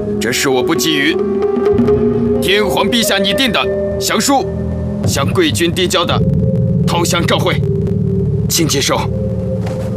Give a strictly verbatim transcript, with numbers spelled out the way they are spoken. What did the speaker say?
这是我不给予天皇陛下拟定的降书，向贵军递交的投降诏会，请接受。